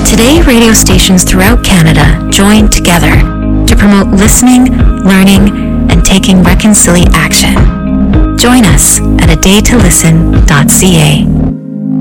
Today, radio stations throughout Canada join together to promote listening, learning, and taking reconciliation action. Join us at adaytolisten.ca.